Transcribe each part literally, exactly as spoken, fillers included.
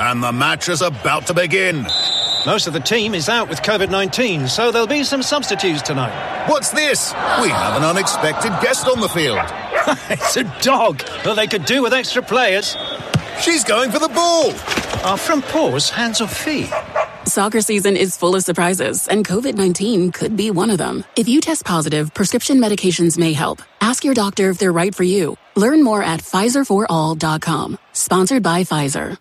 And the match is about to begin. Most of the team is out with covid nineteen, so there'll be some substitutes tonight. What's this? We have an unexpected guest on the field. It's a dog. Well, they could do with extra players. She's going for the ball. Are front paws hands or feet? Soccer season is full of surprises, and covid nineteen could be one of them. If you test positive, prescription medications may help. Ask your doctor if they're right for you. Learn more at Pfizer for all dot com. Sponsored by Pfizer.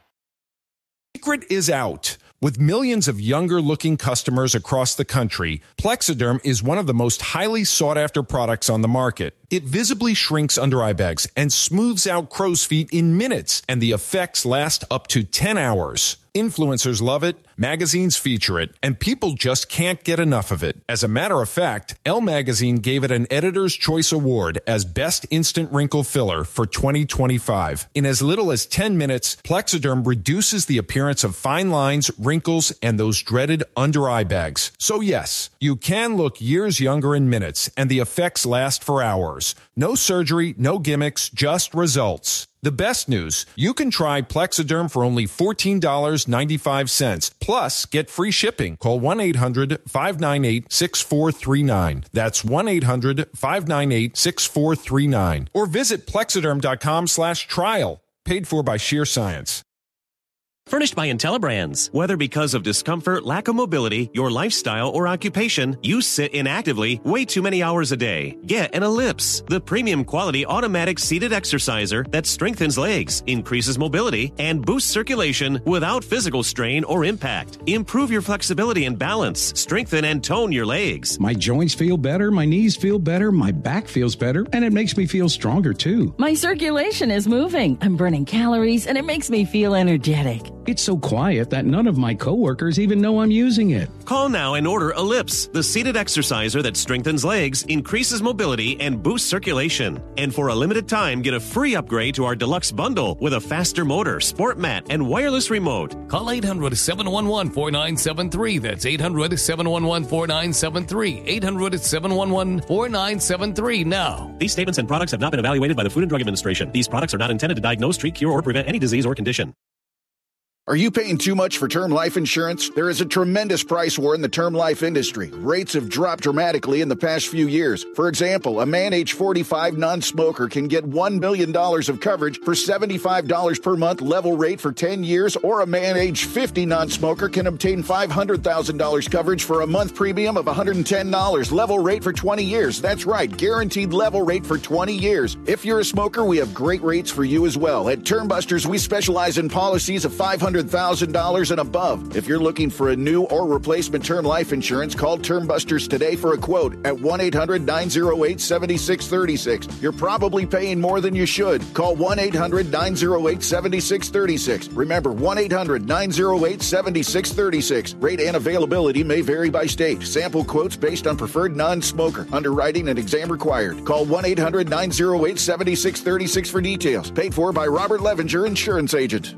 Secret is out. With millions of younger-looking customers across the country, Plexiderm is one of the most highly sought-after products on the market. It visibly shrinks under-eye bags and smooths out crow's feet in minutes, and the effects last up to ten hours. Influencers love it, magazines feature it, and people just can't get enough of it. As a matter of fact, Elle Magazine gave it an Editor's Choice Award as Best Instant Wrinkle Filler for twenty twenty-five. In as little as ten minutes, Plexiderm reduces the appearance of fine lines, wrinkles, and those dreaded under-eye bags. So yes, you can look years younger in minutes, and the effects last for hours. No surgery, no gimmicks, just results. The best news, you can try Plexiderm for only fourteen dollars and ninety-five cents, plus get free shipping. Call one eight hundred five nine eight six four three nine. That's one eight hundred five nine eight six four three nine. Or visit plexiderm.com slash trial. Paid for by Sheer Science. Furnished by IntelliBrands. Whether because of discomfort, lack of mobility, your lifestyle, or occupation, you sit inactively way too many hours a day. Get an Ellipse, the premium quality automatic seated exerciser that strengthens legs, increases mobility, and boosts circulation without physical strain or impact. Improve your flexibility and balance. Strengthen and tone your legs. My joints feel better, my knees feel better, my back feels better, and it makes me feel stronger too. My circulation is moving. I'm burning calories, and it makes me feel energetic. It's so quiet that none of my coworkers even know I'm using it. Call now and order Ellipse, the seated exerciser that strengthens legs, increases mobility, and boosts circulation. And for a limited time, get a free upgrade to our deluxe bundle with a faster motor, sport mat, and wireless remote. Call eight hundred seven one one four nine seven three. That's eight hundred seven one one four nine seven three. eight hundred seven one one four nine seven three now. These statements and products have not been evaluated by the Food and Drug Administration. These products are not intended to diagnose, treat, cure, or prevent any disease or condition. Are you paying too much for term life insurance? There is a tremendous price war in the term life industry. Rates have dropped dramatically in the past few years. For example, a man age forty-five non-smoker can get one million dollars of coverage for seventy-five dollars per month level rate for ten years, or a man age fifty non-smoker can obtain five hundred thousand dollars coverage for a month premium of one hundred ten dollars level rate for twenty years. That's right, guaranteed level rate for twenty years. If you're a smoker, we have great rates for you as well. At Term Busters, we specialize in policies of five hundred thousand dollars and above. If you're looking for a new or replacement term life insurance, call Term Busters today for a quote at one eight hundred nine oh eight seven six three six. You're probably paying more than you should. Call one eight hundred nine oh eight seven six three six. Remember, one eight hundred nine oh eight seven six three six. Rate and availability may vary by state. Sample quotes based on preferred non-smoker. Underwriting and exam required. Call one eight hundred nine oh eight seven six three six for details. Paid for by Robert Levenger, insurance agent.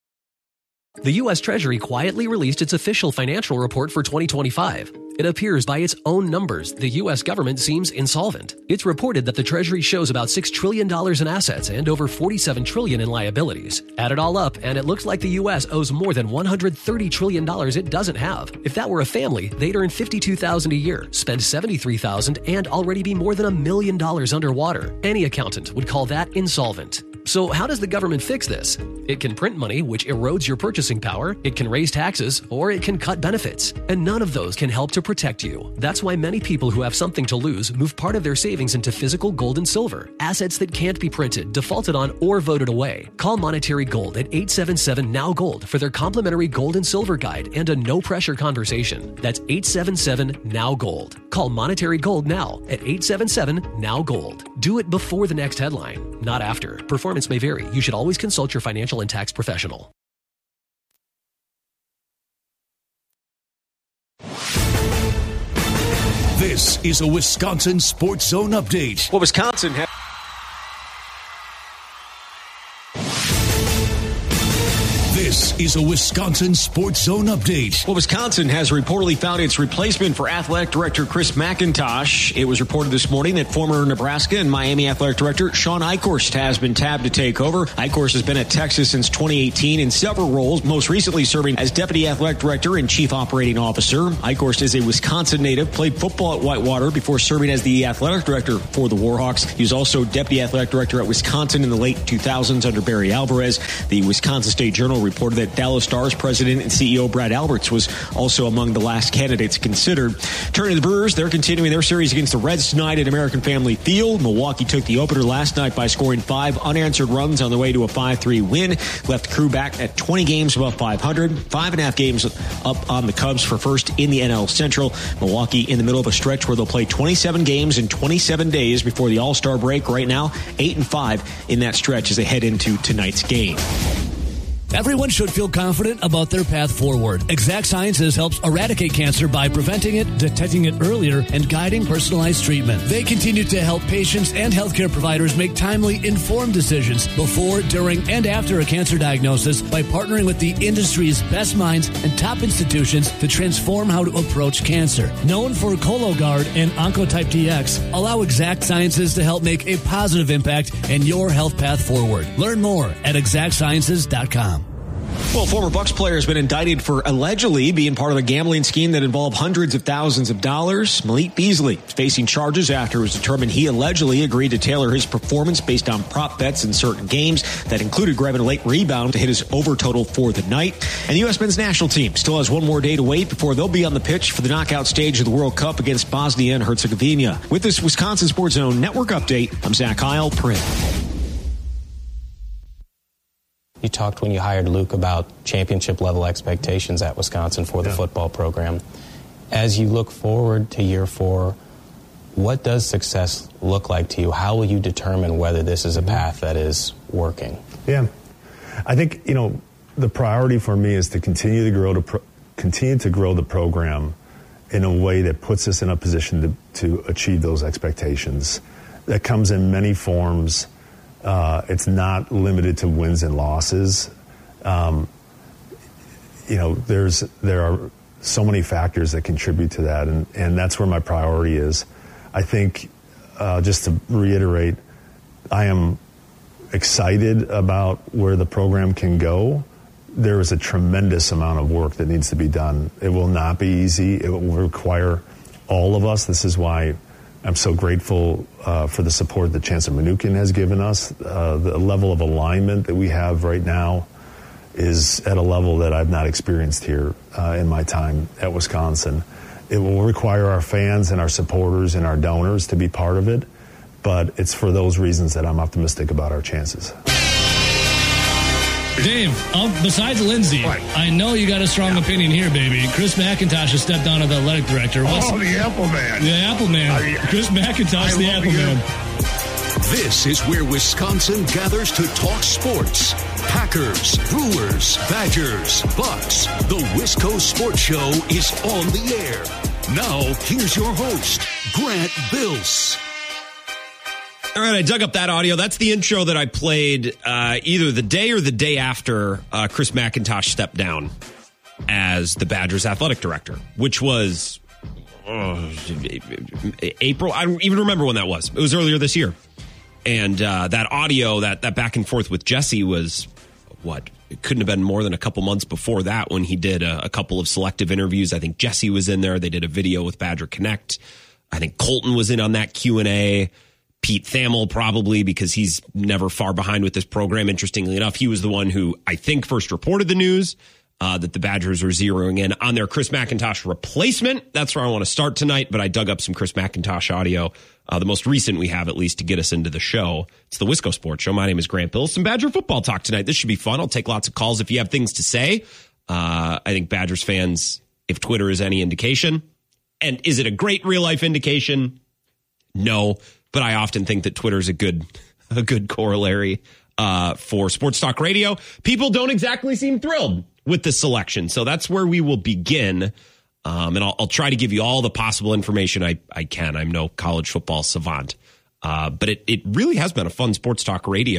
The U S Treasury quietly released its official financial report for twenty twenty-five. It appears by its own numbers, the U S government seems insolvent. It's reported that the Treasury shows about six trillion dollars in assets and over forty-seven trillion dollars in liabilities. Add it all up, and it looks like the U S owes more than one hundred thirty trillion dollars it doesn't have. If that were a family, they'd earn fifty-two thousand dollars a year, spend seventy-three thousand dollars, and already be more than a million dollars underwater. Any accountant would call that insolvent. So how does the government fix this? It can print money, which erodes your purchasing power, it can raise taxes, or it can cut benefits. And none of those can help to protect you. That's why many people who have something to lose move part of their savings into physical gold and silver, assets that can't be printed, defaulted on, or voted away. Call Monetary Gold at eight seven seven N O W Gold for their complimentary gold and silver guide and a no-pressure conversation. That's eight seven seven N O W Gold. Call Monetary Gold now at eight seven seven N O W Gold. Do it before the next headline, not after. Performance may vary. You should always consult your financial and tax professional. This is a Wisconsin Sports Zone update. Well, Wisconsin ha- This is a Wisconsin Sports Zone update. Well, Wisconsin has reportedly found its replacement for athletic director Chris McIntosh. It was reported this morning that former Nebraska and Miami athletic director Sean Eichhorst has been tabbed to take over. Eichhorst has been at Texas since twenty eighteen in several roles, most recently serving as deputy athletic director and chief operating officer. Eichhorst is a Wisconsin native, played football at Whitewater before serving as the athletic director for the Warhawks. He was also deputy athletic director at Wisconsin in the late two thousands under Barry Alvarez. The Wisconsin State Journal reported that Dallas Stars president and C E O Brad Alberts was also among the last candidates considered. Turning to the Brewers, they're continuing their series against the Reds tonight at American Family Field. Milwaukee took the opener last night by scoring five unanswered runs on the way to a five three win. Left the crew back at twenty games above five hundred. Five and a half games up on the Cubs for first in the N L Central. Milwaukee in the middle of a stretch where they'll play twenty-seven games in twenty-seven days before the All-Star break. Right now, eight and five in that stretch as they head into tonight's game. Everyone should feel confident about their path forward. Exact Sciences helps eradicate cancer by preventing it, detecting it earlier, and guiding personalized treatment. They continue to help patients and healthcare providers make timely, informed decisions before, during, and after a cancer diagnosis by partnering with the industry's best minds and top institutions to transform how to approach cancer. Known for Cologuard and Oncotype D X, allow Exact Sciences to help make a positive impact in your health path forward. Learn more at exact sciences dot com. Well, former Bucks player has been indicted for allegedly being part of a gambling scheme that involved hundreds of thousands of dollars. Malik Beasley is facing charges after it was determined he allegedly agreed to tailor his performance based on prop bets in certain games that included grabbing a late rebound to hit his over total for the night. And the U S men's national team still has one more day to wait before they'll be on the pitch for the knockout stage of the World Cup against Bosnia and Herzegovina. With this Wisconsin Sports Zone Network update, I'm Zach Heil, Print. You talked when you hired Luke about championship-level expectations at Wisconsin for the yeah. football program. As you look forward to year four, what does success look like to you? How will you determine whether this is a path that is working? Yeah. I think, you know, the priority for me is to continue to grow to pro- continue to grow the program in a way that puts us in a position to, to achieve those expectations. That comes in many forms. Uh, it's not limited to wins and losses. Um, you know, there's there are so many factors that contribute to that, and, and that's where my priority is. I think, uh, just to reiterate, I am excited about where the program can go. There is a tremendous amount of work that needs to be done. It will not be easy. It will require all of us. This is why I'm so grateful uh, for the support that Chancellor Mnuchin has given us. Uh, the level of alignment that we have right now is at a level that I've not experienced here uh, in my time at Wisconsin. It will require our fans and our supporters and our donors to be part of it, but it's for those reasons that I'm optimistic about our chances. Dave, um, besides Lindsay, what? I know you got a strong yeah. opinion here, baby. Chris McIntosh has stepped down as the athletic director. What's, oh, the Apple Man. The Apple Man. I, Chris McIntosh, I the Apple you. Man. This is where Wisconsin gathers to talk sports. Packers, Brewers, Badgers, Bucks. The Wisco Sports Show is on the air. Now, here's your host, Grant Bills. All right, I dug up that audio. That's the intro that I played uh, either the day or the day after uh, Chris McIntosh stepped down as the Badgers athletic director, which was uh, April. I don't even remember when that was. It was earlier this year. And uh, that audio, that, that back and forth with Jesse was, what, it couldn't have been more than a couple months before that when he did a, a couple of selective interviews. I think Jesse was in there. They did a video with Badger Connect. I think Colton was in on that Q and A. Pete Thamel probably, because he's never far behind with this program. Interestingly enough, he was the one who I think first reported the news uh, that the Badgers were zeroing in on their Chris McIntosh replacement. That's where I want to start tonight, but I dug up some Chris McIntosh audio, uh, the most recent we have at least to get us into the show. It's the Wisco Sports Show. My name is Grant Bills. Some Badger football talk tonight. This should be fun. I'll take lots of calls if you have things to say. Uh, I think Badgers fans, if Twitter is any indication, and is it a great real life indication? No. But I often think that Twitter is a good, a good corollary uh, for sports talk radio. People don't exactly seem thrilled with this selection, so that's where we will begin. Um, and I'll, I'll try to give you all the possible information I, I can. I'm no college football savant, uh, but it it really has been a fun sports talk radio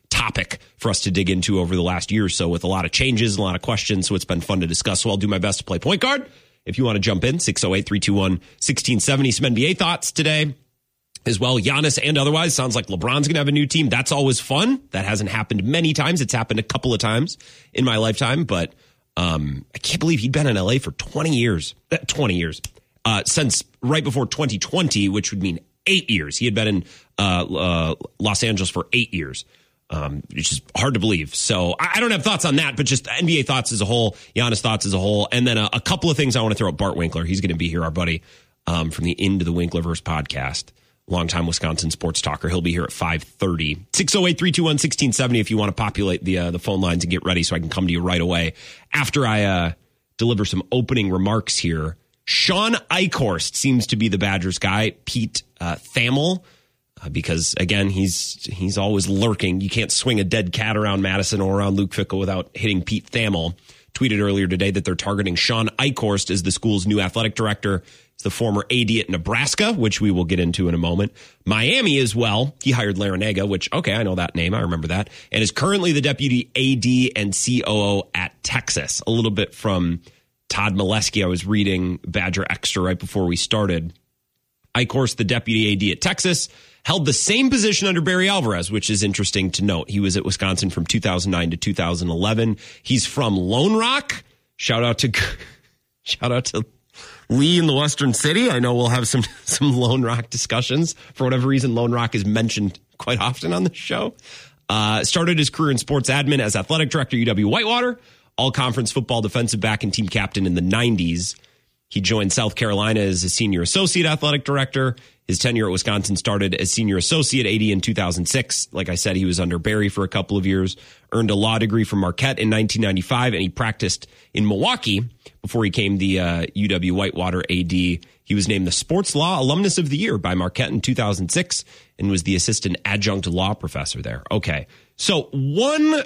topic for us to dig into over the last year or so with a lot of changes, a lot of questions. So it's been fun to discuss. So I'll do my best to play point guard. If you want to jump in, six oh eight, three two one, one six seven oh. Some N B A thoughts today as well. Giannis and otherwise. Sounds like LeBron's going to have a new team. That's always fun. That hasn't happened many times. It's happened a couple of times in my lifetime, but um, I can't believe he'd been in L A for twenty years. twenty years. Uh, since right before twenty twenty, which would mean eight years. He had been in uh, uh, Los Angeles for eight years. Um, which is hard to believe. So I, I don't have thoughts on that, but just N B A thoughts as a whole, Giannis thoughts as a whole. And then a, a couple of things I want to throw at Bart Winkler. He's going to be here, our buddy um, from the Into the Winklerverse podcast, longtime Wisconsin sports talker. He'll be here at five thirty. six oh eight, three two one, one six seven oh if you want to populate the uh, the phone lines and get ready so I can come to you right away. After I uh, deliver some opening remarks here, Sean Eichhorst seems to be the Badgers guy. Pete uh, Thamel. Uh, because, again, he's he's always lurking. You can't swing a dead cat around Madison or around Luke Fickell without hitting Pete Thamel. Tweeted earlier today that they're targeting Sean Eichhorst as the school's new athletic director. He's the former A D at Nebraska, which we will get into in a moment. Miami as well. He hired Larinaga, which, okay, I know that name. I remember that. And is currently the deputy A D and C O O at Texas. A little bit from Todd Molesky. I was reading Badger Extra right before we started. Eichhorst, the deputy A D at Texas, held the same position under Barry Alvarez, which is interesting to note. He was at Wisconsin from two thousand nine to two thousand eleven. He's from Lone Rock. Shout out to shout out to Lee in the Western City. I know we'll have some some Lone Rock discussions. For whatever reason, Lone Rock is mentioned quite often on the show. Uh, started his career in sports admin as athletic director at U W Whitewater, all-conference football defensive back and team captain in the nineties. He joined South Carolina as a senior associate athletic director. His tenure at Wisconsin started as senior associate A D in two thousand six. Like I said, he was under Barry for a couple of years, earned a law degree from Marquette in nineteen ninety-five, and he practiced in Milwaukee before he became the uh, U W Whitewater A D. He was named the Sports Law Alumnus of the Year by Marquette in two thousand six and was the assistant adjunct law professor there. Okay, so one,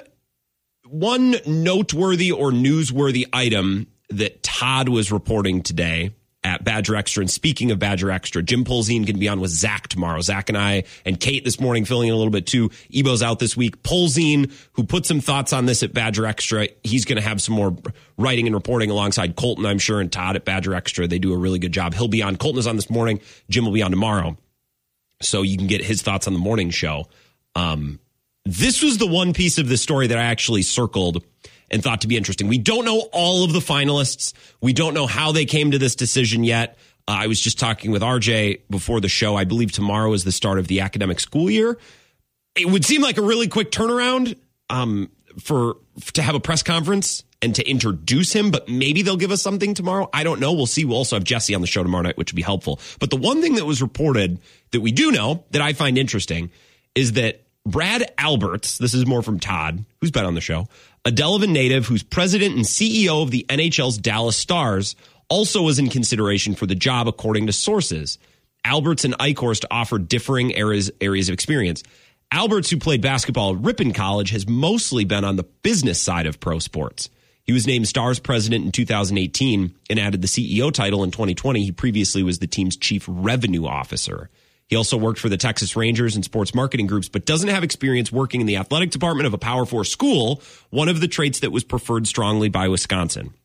one noteworthy or newsworthy item that Todd was reporting today at Badger Extra. And speaking of Badger Extra, Jim Polzin can be on with Zach tomorrow. Zach and I and Kate this morning filling in a little bit too. Ebo's out this week. Polzin, who put some thoughts on this at Badger Extra, he's going to have some more writing and reporting alongside Colton, I'm sure, and Todd at Badger Extra. They do a really good job. He'll be on. Colton is on this morning. Jim will be on tomorrow. So you can get his thoughts on the morning show. Um, this was the one piece of the story that I actually circled and thought to be interesting. We don't know all of the finalists. We don't know how they came to this decision yet. Uh, I was just talking with R J before the show. I believe tomorrow is the start of the academic school year. It would seem like a really quick turnaround um, for to have a press conference and to introduce him, but maybe they'll give us something tomorrow. I don't know. We'll see. We'll also have Jesse on the show tomorrow night, which would be helpful. But the one thing that was reported that we do know that I find interesting is that Brad Alberts, this is more from Todd, who's been on the show, a Delavan native who's president and C E O of the N H L's Dallas Stars, also was in consideration for the job, according to sources. Alberts and Eichhorst offer differing areas, areas of experience. Alberts, who played basketball at Ripon College, has mostly been on the business side of pro sports. He was named Stars president in two thousand eighteen and added the C E O title in twenty twenty. He previously was the team's chief revenue officer. He also worked for the Texas Rangers and sports marketing groups, but doesn't have experience working in the athletic department of a Power Four school, one of the traits that was preferred strongly by Wisconsin.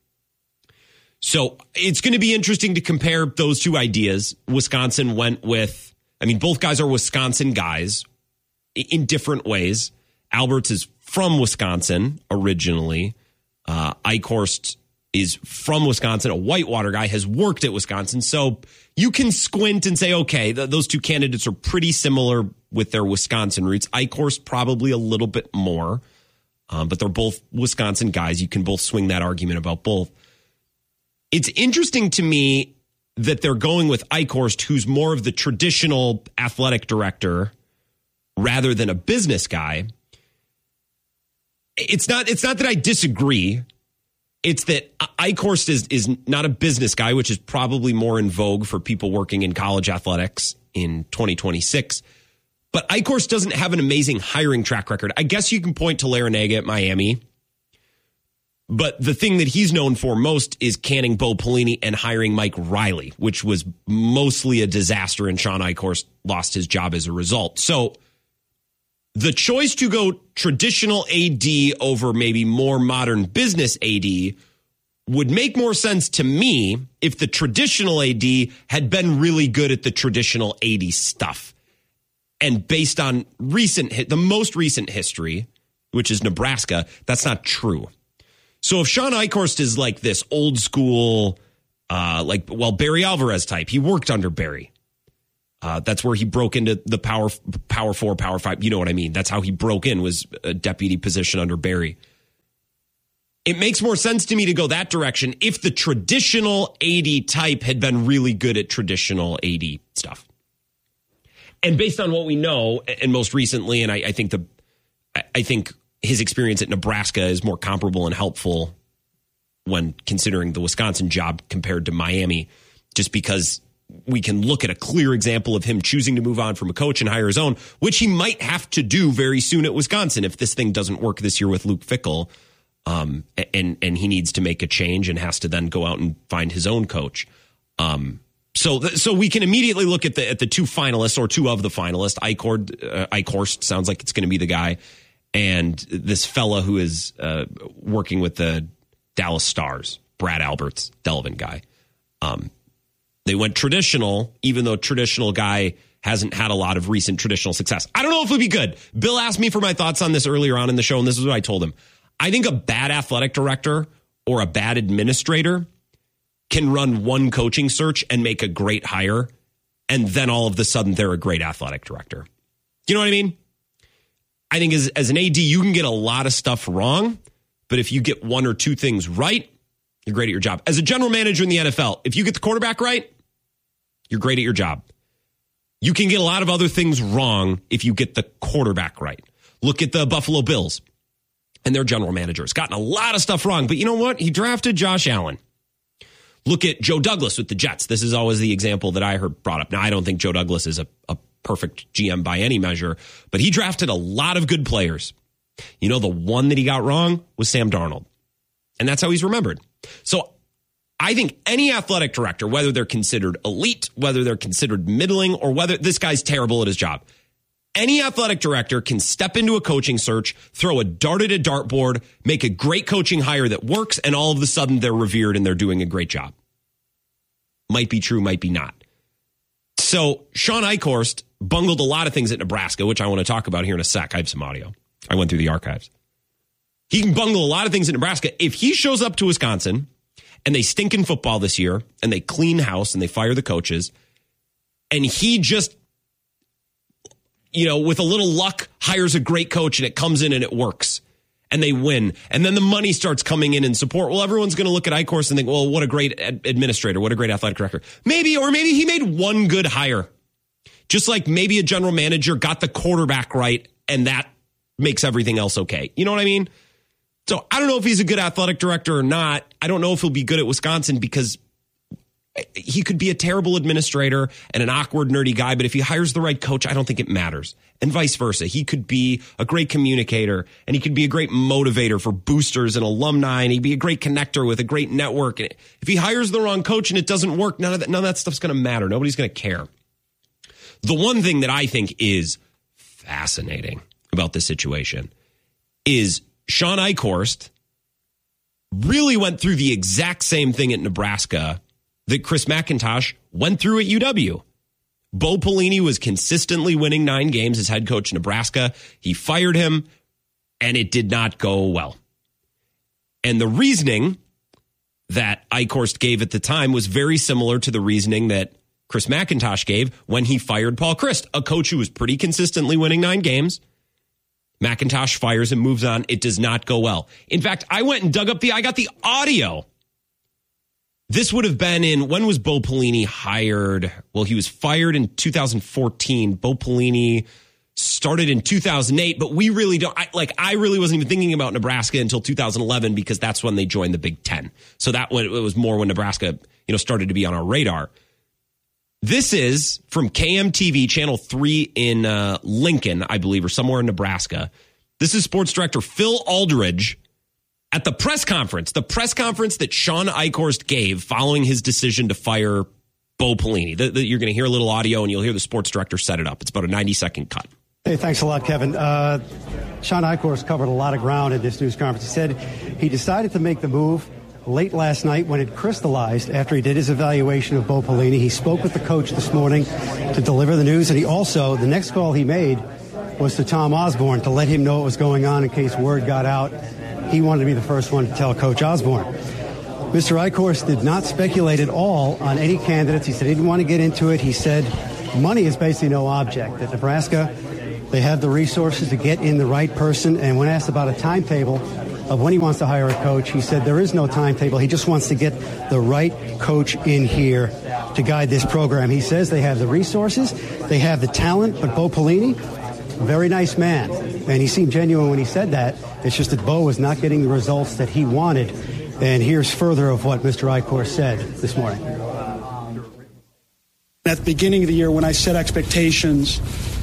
So it's going to be interesting to compare those two ideas. Wisconsin went with, I mean, both guys are Wisconsin guys in different ways. Alberts is from Wisconsin originally. Uh, Eichhorst is from Wisconsin, a Whitewater guy, has worked at Wisconsin. So you can squint and say, okay, th- those two candidates are pretty similar with their Wisconsin roots. Eichhorst probably a little bit more, um, but they're both Wisconsin guys. You can both swing that argument about both. It's interesting to me that they're going with Eichhorst, who's more of the traditional athletic director rather than a business guy. It's not, it's not that I disagree. It's that Eichhorst is, is not a business guy, which is probably more in vogue for people working in college athletics in twenty twenty-six. But Eichhorst doesn't have an amazing hiring track record. I guess you can point to Larinaga at Miami. But the thing that he's known for most is canning Bo Pelini and hiring Mike Riley, which was mostly a disaster, and Sean Eichhorst lost his job as a result. So The choice to go traditional A D over maybe more modern business A D would make more sense to me if the traditional A D had been really good at the traditional A D stuff. And based on recent, the most recent history, which is Nebraska, that's not true. So if Sean Eichhorst is like this old school, uh, like, well, Barry Alvarez type, he worked under Barry. Uh, that's where he broke into the power, power four, power five. You know what I mean? That's how he broke in, was a deputy position under Barry. It makes more sense to me to go that direction if the traditional A D type had been really good at traditional A D stuff. And based on what we know, and most recently, and I, I think the, I think his experience at Nebraska is more comparable and helpful when considering the Wisconsin job compared to Miami, just because we can look at a clear example of him choosing to move on from a coach and hire his own, which he might have to do very soon at Wisconsin if this thing doesn't work this year with Luke Fickell. Um, and, and he needs to make a change and has to then go out and find his own coach. Um, so, th- so we can immediately look at the, at the two finalists, or two of the finalists. Eichhorst, uh, Eichhorst sounds like it's going to be the guy. And this fella who is, uh, working with the Dallas Stars, Brad Alberts, Delavan guy. Um, They went traditional, even though traditional guy hasn't had a lot of recent traditional success. I don't know if it would be good. Bill asked me for my thoughts on this earlier on in the show, and this is what I told him. I think a bad athletic director or a bad administrator can run one coaching search and make a great hire, and then all of a sudden they're a great athletic director. You know what I mean? I think as, as an A D, you can get a lot of stuff wrong, but if you get one or two things right, you're great at your job. As a general manager in the N F L, if you get the quarterback right, you're great at your job. You can get a lot of other things wrong if you get the quarterback right. Look at the Buffalo Bills and their general manager. It's gotten a lot of stuff wrong, but you know what? He drafted Josh Allen. Look at Joe Douglas with the Jets. This is always the example that I heard brought up. Now, I don't think Joe Douglas is a, a perfect G M by any measure, but he drafted a lot of good players. You know, the one that he got wrong was Sam Darnold, and that's how he's remembered. So I think any athletic director, whether they're considered elite, whether they're considered middling, or whether this guy's terrible at his job, any athletic director can step into a coaching search, throw a dart at a dartboard, make a great coaching hire that works, and all of a sudden they're revered and they're doing a great job. Might be true, might be not. So Sean Eichhorst bungled a lot of things at Nebraska, which I want to talk about here in a sec. I have some audio. I went through the archives. He can bungle a lot of things in Nebraska. If he shows up to Wisconsin and they stink in football this year and they clean house and they fire the coaches, and he just, you know, with a little luck, hires a great coach and it comes in and it works and they win, and then the money starts coming in in support, well, everyone's going to look at Eichhorst and think, well, what a great ad- administrator, what a great athletic director. Maybe, or maybe he made one good hire. Just like maybe a general manager got the quarterback right and that makes everything else okay. You know what I mean? So I don't know if he's a good athletic director or not. I don't know if he'll be good at Wisconsin because he could be a terrible administrator and an awkward, nerdy guy. But if he hires the right coach, I don't think it matters. And vice versa. He could be a great communicator and he could be a great motivator for boosters and alumni. And he'd be a great connector with a great network. And if he hires the wrong coach and it doesn't work, none of that, none of that stuff's going to matter. Nobody's going to care. The one thing that I think is fascinating about this situation is Sean Eichhorst really went through the exact same thing at Nebraska that Chris McIntosh went through at U W. Bo Pelini was consistently winning nine games as head coach in Nebraska. He fired him, and it did not go well. And the reasoning that Eichhorst gave at the time was very similar to the reasoning that Chris McIntosh gave when he fired Paul Chryst, a coach who was pretty consistently winning nine games. McIntosh fires and moves on. It does not go well. In fact, I went and dug up the, I got the audio. This would have been in, when was Bo Pelini hired? Well, he was fired in two thousand fourteen. Bo Pelini started in two thousand eight, but we really don't, I, like, I really wasn't even thinking about Nebraska until two thousand eleven because that's when they joined the Big Ten. So that it was more when Nebraska, you know, started to be on our radar. This is from K M T V, Channel three in uh, Lincoln, I believe, or somewhere in Nebraska. This is sports director Phil Aldridge at the press conference, the press conference that Sean Eichhorst gave following his decision to fire Bo Pelini. The, the, you're going to hear a little audio and you'll hear the sports director set it up. It's about a ninety second cut. Hey, thanks a lot, Kevin. Uh, Sean Eichhorst covered a lot of ground in this news conference. He said he decided to make the move late last night when it crystallized after he did his evaluation of Bo Pelini. He spoke with the coach this morning to deliver the news, and he also, the next call he made was to Tom Osborne to let him know what was going on in case word got out. He wanted to be the first one to tell Coach Osborne. Mister Eichhorst did not speculate at all on any candidates. He said he didn't want to get into it. He said money is basically no object. At Nebraska, they have the resources to get in the right person. And when asked about a timetable of when he wants to hire a coach, he said there is no timetable. He just wants to get the right coach in here to guide this program. He says they have the resources, they have the talent, but Bo Pelini, very nice man. And he seemed genuine when he said that. It's just that Bo was not getting the results that he wanted. And here's further of what Mister Eichhorst said this morning. At the beginning of the year, when I set expectations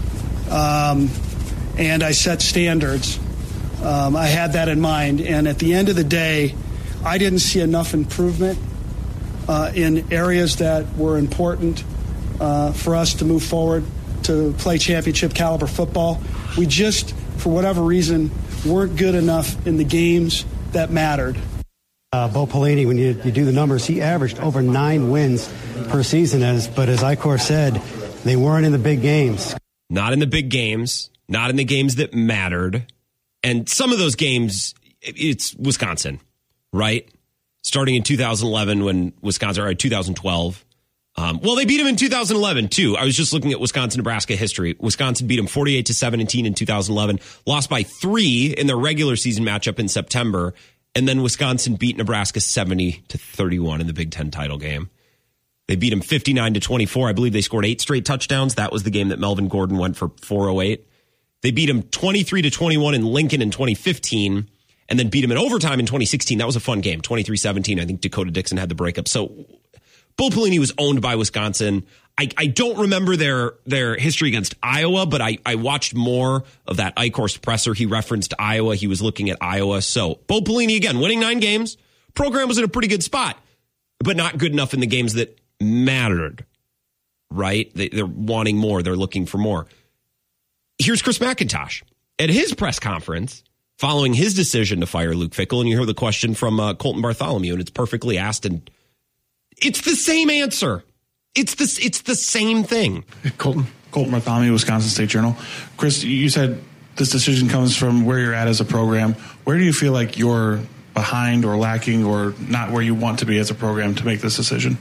um, and I set standards, um, I had that in mind. And at the end of the day, I didn't see enough improvement uh, in areas that were important uh, for us to move forward to play championship caliber football. We just, for whatever reason, weren't good enough in the games that mattered. Uh, Bo Pelini, when you, you do the numbers, he averaged over nine wins per season. As but as Eichhorst said, they weren't in the big games. Not in the big games, not in the games that mattered. And some of those games, it's Wisconsin, right? Starting in two thousand eleven when Wisconsin, or two thousand twelve. Um, well, they beat him in two thousand eleven, too. I was just looking at Wisconsin-Nebraska history. Wisconsin beat him forty-eight to seventeen in two thousand eleven, lost by three in their regular season matchup in September, and then Wisconsin beat Nebraska seventy to thirty-one in the Big Ten title game. They beat him fifty-nine to twenty-four. I believe they scored eight straight touchdowns. That was the game that Melvin Gordon went for four oh eight. They beat him twenty-three to twenty-one in Lincoln in twenty fifteen, and then beat him in overtime in twenty sixteen. That was a fun game, twenty-three seventeen. I think Dakota Dixon had the breakup. So Bo Pelini was owned by Wisconsin. I, I don't remember their their history against Iowa, but I, I watched more of that Eichhorst presser. He referenced Iowa. He was looking at Iowa. So Bo Pelini, again, winning nine games. Program was in a pretty good spot, but not good enough in the games that mattered, right? They, they're wanting more. They're looking for more. Here's Chris McIntosh at his press conference following his decision to fire Luke Fickell. And you hear the question from uh, Colton Bartholomew, and it's perfectly asked, and it's the same answer. It's the, it's the same thing. Colton. Colton Bartholomew, Wisconsin State Journal. Chris, you said this decision comes from where you're at as a program. Where do you feel like you're behind or lacking or not where you want to be as a program to make this decision?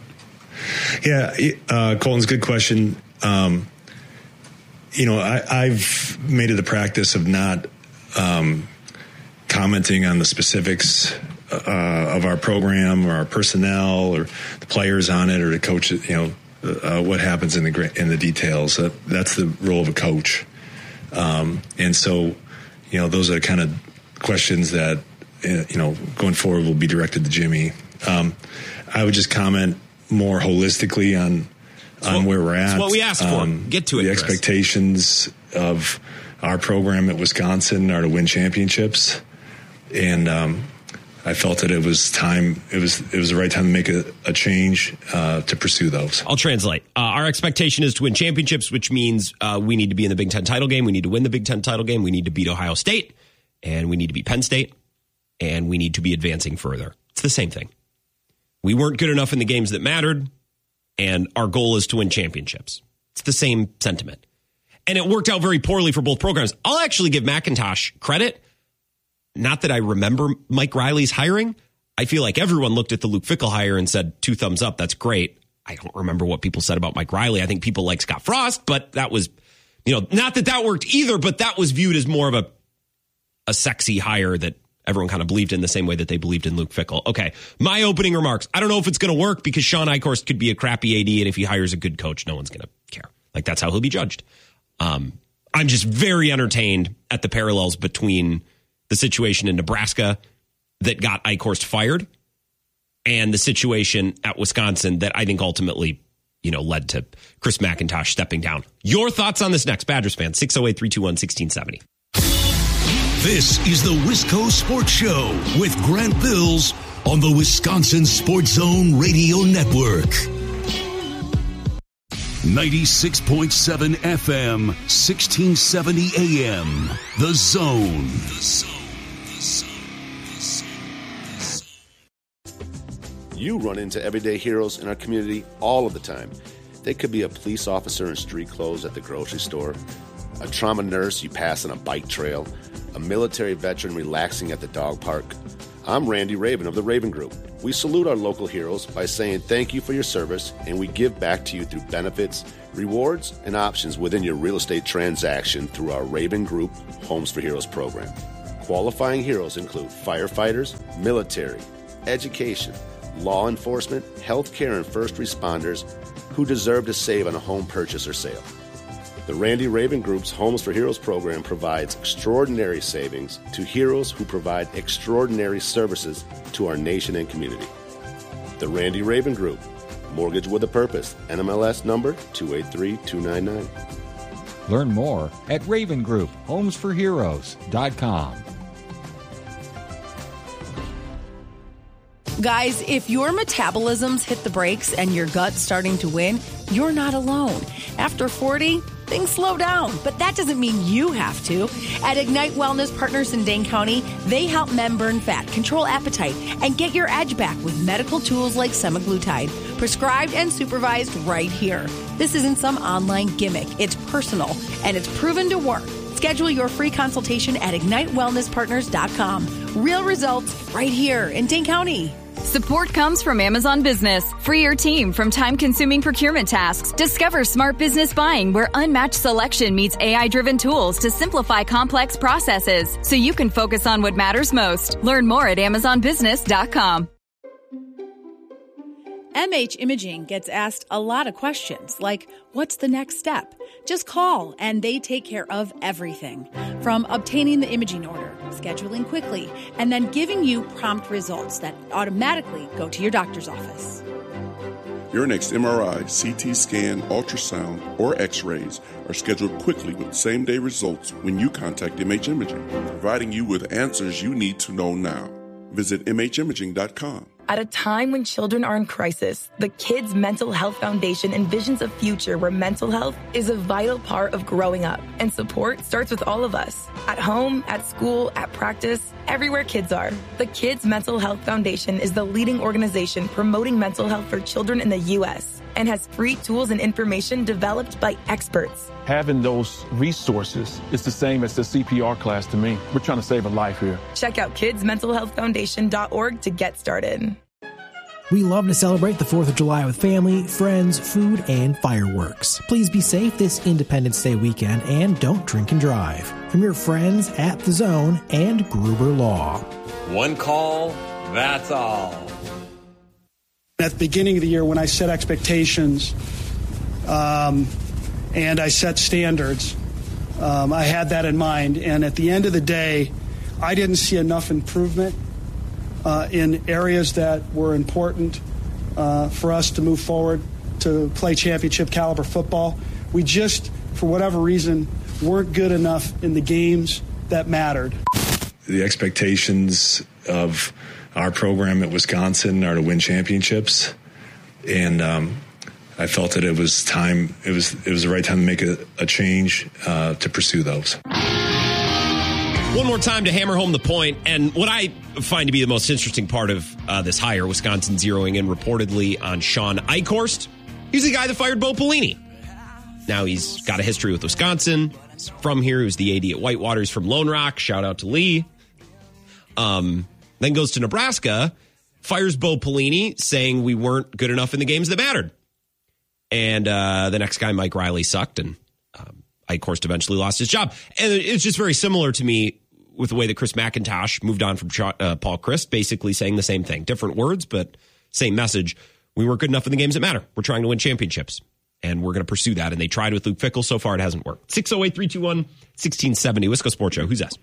Yeah, uh, Colton's a good question. Um, you know, I, I've made it a practice of not um, commenting on the specifics uh, of our program or our personnel or the players on it or the coach. You know, uh, what happens in the in the details. Uh, that's the role of a coach. Um, and so, you know, those are kind of questions that uh, you know going forward will be directed to Jimmy. Um, I would just comment more holistically on on what, where we're at. That's what we asked for. Um, Get to it. The Chris. expectations of our program at Wisconsin are to win championships, and um, I felt that it was time. It was it was the right time to make a, a change uh, to pursue those. I'll translate. Uh, our expectation is to win championships, which means uh, we need to be in the Big Ten title game. We need to win the Big Ten title game. We need to beat Ohio State, and we need to beat Penn State, and we need to be advancing further. It's the same thing. We weren't good enough in the games that mattered, and our goal is to win championships. It's the same sentiment. And it worked out very poorly for both programs. I'll actually give McIntosh credit. Not that I remember Mike Riley's hiring. I feel like everyone looked at the Luke Fickell hire and said, two thumbs up, that's great. I don't remember what people said about Mike Riley. I think people like Scott Frost, but that was, you know, not that that worked either, but that was viewed as more of a, a sexy hire that everyone kind of believed in the same way that they believed in Luke Fickell. Okay, my opening remarks. I don't know if it's going to work because Sean Eichhorst could be a crappy A D, and if he hires a good coach, no one's going to care. Like, that's how he'll be judged. Um, I'm just very entertained at the parallels between the situation in Nebraska that got Eichhorst fired and the situation at Wisconsin that I think ultimately, you know, led to Chris McIntosh stepping down. Your thoughts on this next, Badgers fan, six oh eight, three two one, one six seven oh. This is the Wisco Sports Show with Grant Bills on the Wisconsin Sports Zone Radio Network. ninety-six point seven F M, sixteen seventy A M. The Zone. The Zone. The Zone. The Zone. The Zone. You run into everyday heroes in our community all of the time. They could be a police officer in street clothes at the grocery store, a trauma nurse you pass on a bike trail, a military veteran relaxing at the dog park. I'm Randy Raven of the Raven Group. We salute our local heroes by saying thank you for your service, and we give back to you through benefits, rewards, and options within your real estate transaction through our Raven Group Homes for Heroes program. Qualifying heroes include firefighters, military, education, law enforcement, healthcare, and first responders who deserve to save on a home purchase or sale. The Randy Raven Group's Homes for Heroes program provides extraordinary savings to heroes who provide extraordinary services to our nation and community. The Randy Raven Group, Mortgage with a Purpose, N M L S number two eight three two nine nine. Learn more at Raven Group Homes for Heroes dot com. Guys, if your metabolism's hit the brakes and your gut's starting to win, you're not alone. After forty, things slow down, but that doesn't mean you have to. At Ignite Wellness Partners in Dane County, they help men burn fat, control appetite, and get your edge back with medical tools like semaglutide, prescribed and supervised right here. This isn't some online gimmick. It's personal, and it's proven to work. Schedule your free consultation at ignite wellness partners dot com. Real results right here in Dane County. Support comes from Amazon Business. Free your team from time-consuming procurement tasks. Discover smart business buying where unmatched selection meets A I-driven tools to simplify complex processes so you can focus on what matters most. Learn more at amazon business dot com. M H Imaging gets asked a lot of questions, like, what's the next step? Just call, and they take care of everything. From obtaining the imaging order, scheduling quickly, and then giving you prompt results that automatically go to your doctor's office. Your next M R I, C T scan, ultrasound, or x-rays are scheduled quickly with same-day results when you contact M H Imaging, providing you with answers you need to know now. Visit m h imaging dot com. At a time when children are in crisis, the Kids Mental Health Foundation envisions a future where mental health is a vital part of growing up, and support starts with all of us. At home, at school, at practice, everywhere kids are. The Kids Mental Health Foundation is the leading organization promoting mental health for children in the U S and has free tools and information developed by experts. Having those resources is the same as the C P R class to me. We're trying to save a life here. Check out kids mental health foundation dot org to get started. We love to celebrate the fourth of July with family, friends, food, and fireworks. Please be safe this Independence Day weekend and don't drink and drive. From your friends at The Zone and Gruber Law. One call, that's all. At the beginning of the year when I set expectations um, and I set standards, um, I had that in mind. And at the end of the day, I didn't see enough improvement Uh, in areas that were important uh, for us to move forward to play championship caliber football. We just, for whatever reason, weren't good enough in the games that mattered. The expectations of our program at Wisconsin are to win championships, and um, I felt that it was time. It was it was the right time to make a, a change uh, to pursue those. One more time to hammer home the point, and what I find to be the most interesting part of uh, this hire, Wisconsin zeroing in reportedly on Sean Eichhorst. He's the guy that fired Bo Pelini. Now he's got a history with Wisconsin. He's from here. He was the A D at Whitewater. He's from Lone Rock. Shout out to Lee. Um, then goes to Nebraska, fires Bo Pelini, saying we weren't good enough in the games that mattered. And uh, the next guy, Mike Riley, sucked, and um, Eichhorst eventually lost his job. And it's just very similar to me with the way that Chris McIntosh moved on from uh, Paul Chryst, basically saying the same thing. Different words, but same message. We weren't good enough in the games that matter. We're trying to win championships, and we're going to pursue that. And they tried with Luke Fickell. So far, it hasn't worked. six oh eight, three two one, one six seven oh, Wisco Sports Show. Who's that?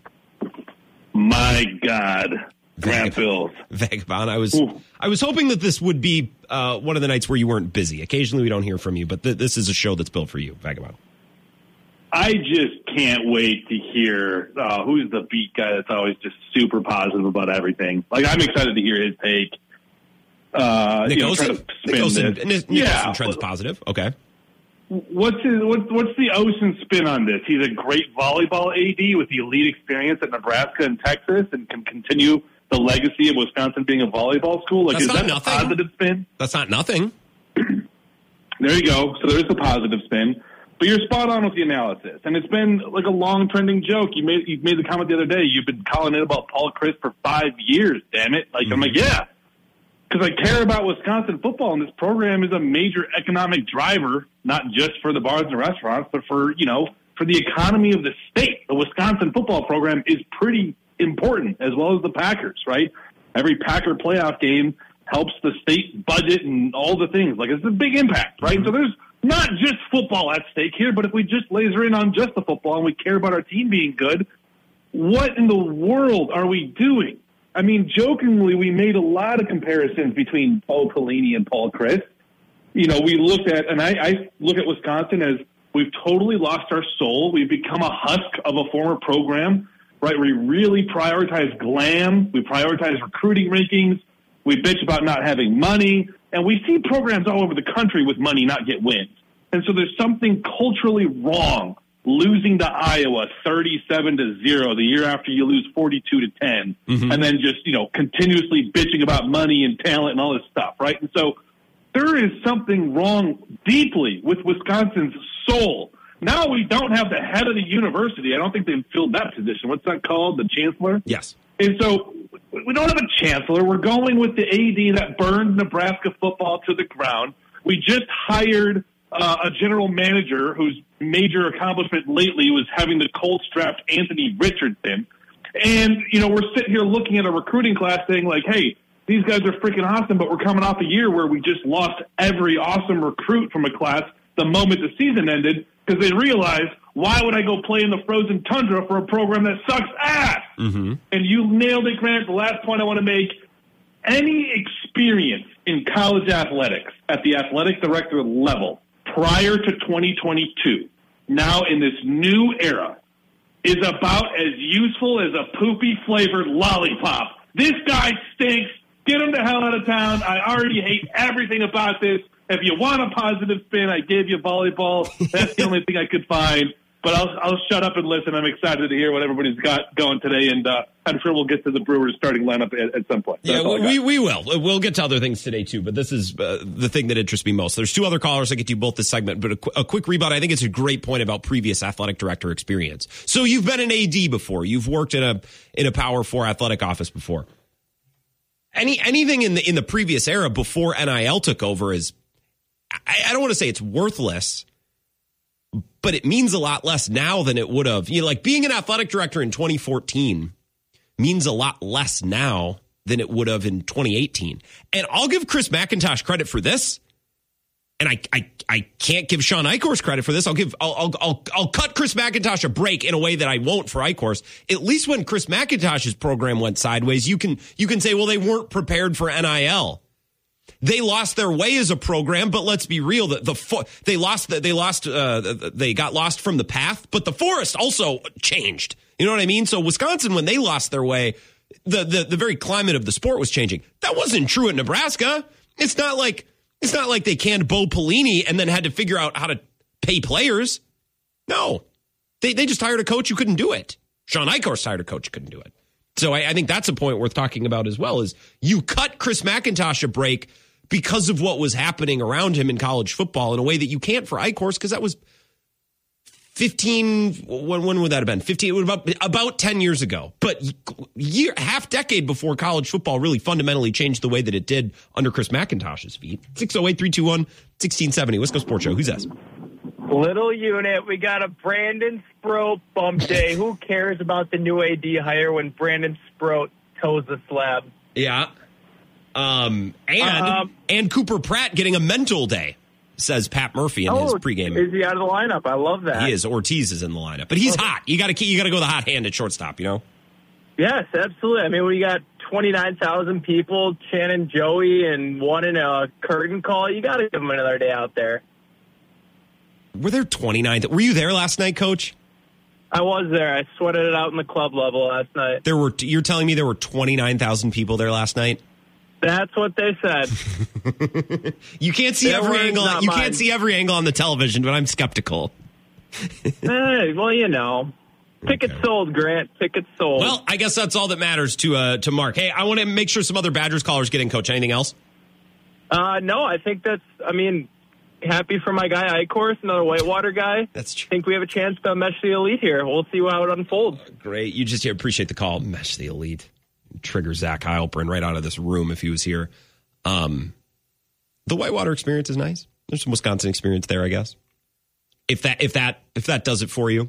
My God. Grant Bills. Vagabond. I was Ooh. I was hoping that this would be uh, one of the nights where you weren't busy. Occasionally, we don't hear from you, but th- this is a show that's built for you, Vagabond. I just can't wait to hear uh, who's the beat guy that's always just super positive about everything. Like, I'm excited to hear his take. Uh, Nick you know, Olson? try to spin Nick Olson, this. Nick yeah, Olson trends positive. Okay. What's his, what's what's the ocean spin on this? He's a great volleyball A D with the elite experience at Nebraska and Texas, and can continue the legacy of Wisconsin being a volleyball school. Like, That's is not that nothing. a positive spin? That's not nothing. There you go. So there's the positive spin. But you're spot on with the analysis, and it's been like a long trending joke. You made you made the comment the other day. You've been calling in about Paul Chryst for five years. Damn it! Like mm-hmm. I'm like, yeah, because I care about Wisconsin football, and this program is a major economic driver, not just for the bars and restaurants, but for you know for the economy of the state. The Wisconsin football program is pretty important, as well as the Packers. Right? Every Packer playoff game helps the state budget and all the things. Like it's a big impact, right? Mm-hmm. So there's not just football at stake here, but if we just laser in on just the football and we care about our team being good, what in the world are we doing? I mean, jokingly, we made a lot of comparisons between Bo Pelini and Paul Chryst. You know, we looked at, and I, I look at Wisconsin as we've totally lost our soul. We've become a husk of a former program, right? We really prioritize glam. We prioritize recruiting rankings. We bitch about not having money. And we see programs all over the country with money not get wins. And so there's something culturally wrong losing to Iowa thirty-seven to zero the year after you lose forty-two to ten, mm-hmm. and then just, you know, continuously bitching about money and talent and all this stuff, right? And so there is something wrong deeply with Wisconsin's soul. Now we don't have the head of the university. I don't think they've filled that position. What's that called? The chancellor? Yes. And so we don't have a chancellor. We're going with the A D that burned Nebraska football to the ground. We just hired uh, a general manager whose major accomplishment lately was having the Colts draft Anthony Richardson. And, you know, we're sitting here looking at a recruiting class saying, like, hey, these guys are freaking awesome, but we're coming off a year where we just lost every awesome recruit from a class the moment the season ended because they realized, why would I go play in the frozen tundra for a program that sucks ass? Mm-hmm. And you nailed it, Grant. The last point I want to make, any experience in college athletics at the athletic director level prior to twenty twenty-two, now in this new era, is about as useful as a poopy-flavored lollipop. This guy stinks. Get him the hell out of town. I already hate everything about this. If you want a positive spin, I gave you volleyball. That's the only thing I could find. But I'll I'll shut up and listen. I'm excited to hear what everybody's got going today, and uh, I'm sure we'll get to the Brewers starting lineup at, at some point. So yeah, we we will. We'll get to other things today too, but this is uh, the thing that interests me most. There's two other callers I get to both this segment, but a, qu- a quick rebut. I think it's a great point about previous athletic director experience. So you've been an A D before. You've worked in a in a Power Four athletic office before. Any anything in the in the previous era before N I L took over is, I, I don't want to say it's worthless, but it means a lot less now than it would have. You know, like being an athletic director in twenty fourteen means a lot less now than it would have in twenty eighteen. And I'll give Chris McIntosh credit for this. And I I, I can't give Sean Eichhorst credit for this. I'll give I'll, I'll I'll I'll cut Chris McIntosh a break in a way that I won't for Eichhorst. At least when Chris McIntosh's program went sideways, you can you can say, well, they weren't prepared for N I L. They lost their way as a program, but let's be real. The, the they lost. They lost. Uh, they got lost from the path, but the forest also changed. You know what I mean? So Wisconsin, when they lost their way, the the the very climate of the sport was changing. That wasn't true at Nebraska. It's not like it's not like they canned Bo Pelini and then had to figure out how to pay players. No, they they just hired a coach who couldn't do it. Sean Eichhorst hired a coach who couldn't do it. So I, I think that's a point worth talking about as well. Is you cut Chris McIntosh a break because of what was happening around him in college football in a way that you can't for Eichhorst, because that was fifteen, when, when would that have been? fifteen, it was about, about ten years ago. But year, half decade before college football really fundamentally changed the way that it did under Chris McIntosh's feet. six oh eight, three two one, one six seven oh. Wisco Sports Show. Who's this? Little unit. We got a Brandon Sproat bump day. Who cares about the new A D hire when Brandon Sproat toes the slab? Yeah. Um, and um, and Cooper Pratt getting a mental day, says Pat Murphy in oh, his pregame. Is he out of the lineup? I love that. He is. Ortiz is in the lineup, but he's oh. hot. You got to you got to go the hot hand at shortstop. You know. Yes, absolutely. I mean, we got twenty-nine thousand people chanting Joey and one in a curtain call. You got to give him another day out there. Were there twenty-nine? Were you there last night, Coach? I was there. I sweated it out in the club level last night. There were. You're telling me there were twenty-nine thousand people there last night? That's what they said. You can't see Their every words, angle. not You mine. can't see every angle on the television, but I'm skeptical. Hey, well, you know. Tickets Okay. sold, Grant. Tickets sold. Well, I guess that's all that matters to uh, to Mark. Hey, I want to make sure some other Badgers callers get in, Coach. Anything else? Uh, no, I think that's, I mean, happy for my guy, Eichhorst, another Whitewater guy. That's true. I think we have a chance to mesh the elite here. We'll see how it unfolds. Great. You just appreciate the call. Mesh the elite. Trigger Zach Heilprin right out of this room if he was here. Um, the Whitewater experience is nice. There's some Wisconsin experience there, I guess. If that if that if that does it for you,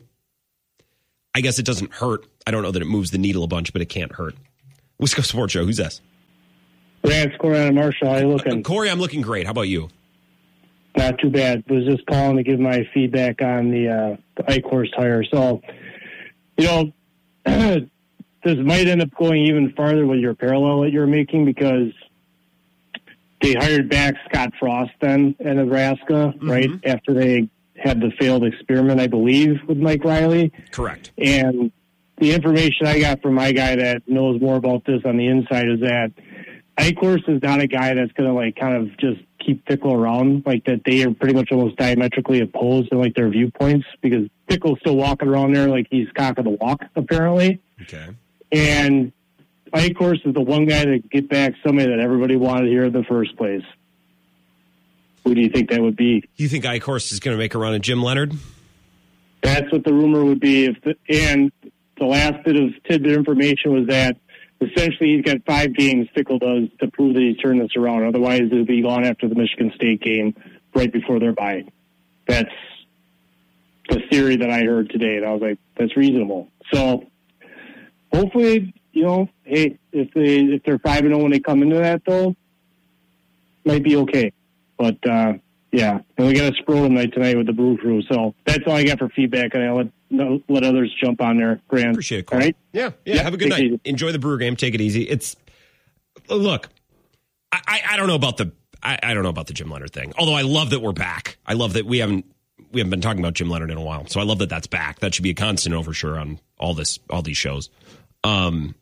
I guess it doesn't hurt. I don't know that it moves the needle a bunch, but it can't hurt. Wisco Sports Show. Who's this? Lance, Corey out of Marshall. How you looking? Uh, Corey, I'm looking great. How about you? Not too bad. Was just calling to give my feedback on the, uh, the Eichhorst hire. So, you know, this might end up going even farther with your parallel that you're making because they hired back Scott Frost then in Nebraska, mm-hmm. right, after they had the failed experiment, I believe, with Mike Riley. Correct. And the information I got from my guy that knows more about this on the inside is that Eichhorst is not a guy that's going to, like, kind of just keep Fickle around, like that they are pretty much almost diametrically opposed in, like, their viewpoints because Fickle's still walking around there like he's cock of the walk, apparently. Okay. And Eichhorst is the one guy to get back somebody that everybody wanted here in the first place. Who do you think that would be? You think Eichhorst is going to make a run at Jim Leonard? That's what the rumor would be. If the, and the last bit of tidbit information was that essentially he's got five games, Fickle does, to prove that he's turned this around. Otherwise, he'll be gone after the Michigan State game right before their bye. That's the theory that I heard today. And I was like, that's reasonable. So hopefully, you know, hey, if they if they're five and zero when they come into that, though, might be okay. But uh, yeah, and we got a Sproul night tonight with the Brew Crew. So that's all I got for feedback, and I'll let no, let others jump on there. Grant, appreciate it. Cool. All right? Yeah, yeah. yeah have a good night. Easy. Enjoy the Brewer game. Take it easy. It's look, I, I, I don't know about the I, I don't know about the Jim Leonard thing. Although I love that we're back. I love that we haven't we haven't been talking about Jim Leonard in a while. So I love that that's back. That should be a constant oversure on all this all these shows. Um,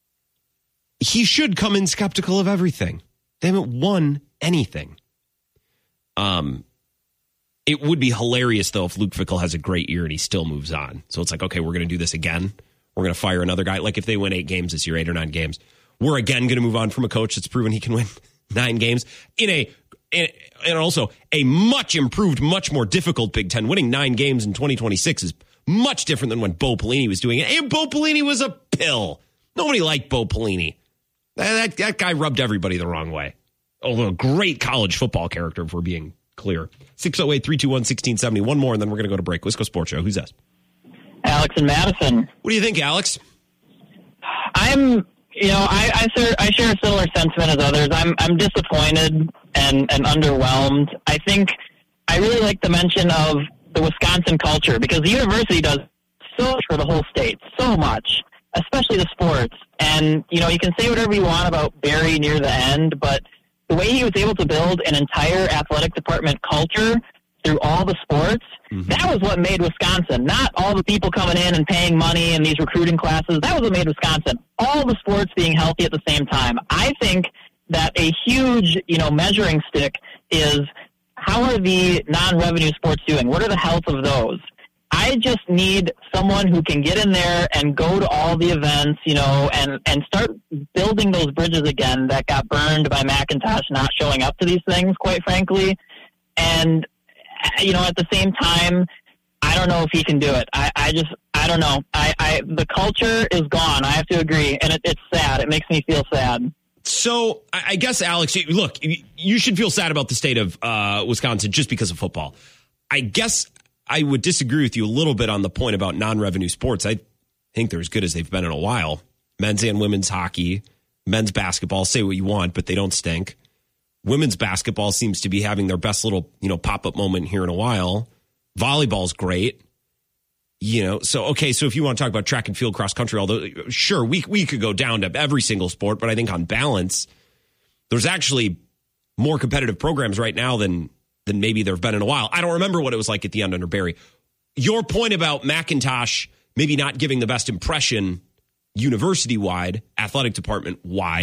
he should come in skeptical of everything. They haven't won anything. Um, it would be hilarious, though, if Luke Fickell has a great year and he still moves on. So it's like, okay, we're going to do this again. We're going to fire another guy. Like if they win eight games this year, eight or nine games, we're again going to move on from a coach that's proven he can win nine games in a, in, and also a much improved, much more difficult Big Ten. Winning nine games in twenty twenty-six is much different than when Bo Pelini was doing it. And Bo Pelini was a pill. Nobody liked Bo Pelini. That, that guy rubbed everybody the wrong way. Although a great college football character, if we're being clear. six oh eight, three two one, one six seven oh. One more, and then we're going to go to break. Wisco Sports Show. Who's that? Alex and Madison. What do you think, Alex? I'm, you know, I, I, share, I share a similar sentiment as others. I'm I'm disappointed and, and underwhelmed. I think I really like the mention of the Wisconsin culture because the university does so much for the whole state, so much, especially the sports. And, you know, you can say whatever you want about Barry near the end, but the way he was able to build an entire athletic department culture through all the sports, mm-hmm. that was what made Wisconsin. Not all the people coming in and paying money in these recruiting classes. That was what made Wisconsin. All the sports being healthy at the same time. I think that a huge, you know, measuring stick is how are the non-revenue sports doing? What are the health of those? I just need someone who can get in there and go to all the events, you know, and, and start building those bridges again that got burned by McIntosh not showing up to these things, quite frankly. And, you know, at the same time, I don't know if he can do it. I, I just, I don't know. I, I, the culture is gone. I have to agree. And it, it's sad. It makes me feel sad. So I guess, Alex, look, you should feel sad about the state of uh, Wisconsin just because of football. I guess I would disagree with you a little bit on the point about non-revenue sports. I think they're as good as they've been in a while. Men's and women's hockey, men's basketball, say what you want, but they don't stink. Women's basketball seems to be having their best little, you know, pop-up moment here in a while. Volleyball's great. You know, so, okay, so if you want to talk about track and field, cross country, although, sure, we we could go down to every single sport, but I think on balance, there's actually more competitive programs right now than than maybe there have been in a while. I don't remember what it was like at the end under Barry. Your point about McIntosh maybe not giving the best impression university-wide, athletic department-wide,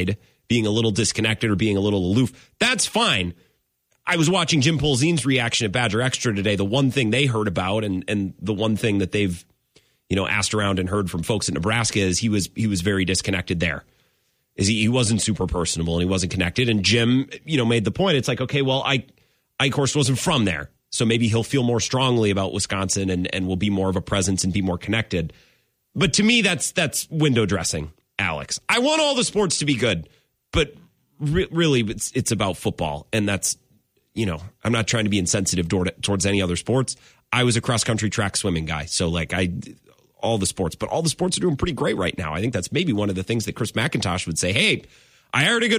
being a little disconnected or being a little aloof. That's fine. I was watching Jim Polzine's reaction at Badger Extra today. The one thing they heard about and and the one thing that they've, you know, asked around and heard from folks in Nebraska is he was he was very disconnected there. Is he, he wasn't super personable and he wasn't connected. And Jim, you know, made the point. It's like, okay, well, I Eichhorst wasn't from there. So maybe he'll feel more strongly about Wisconsin and, and will be more of a presence and be more connected. But to me, that's that's window dressing, Alex. I want all the sports to be good, but re- really it's, it's about football. And that's, you know, I'm not trying to be insensitive toward, towards any other sports. I was a cross-country track swimming guy. So, like, I, all the sports. But all the sports are doing pretty great right now. I think that's maybe one of the things that Chris McIntosh would say, hey, I hired a good